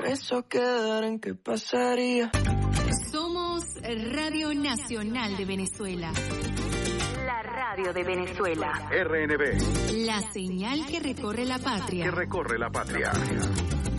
eso quedara en qué pasaría. Somos Radio Nacional de Venezuela. La radio de Venezuela. RNB. La señal que recorre la patria. Que recorre la patria.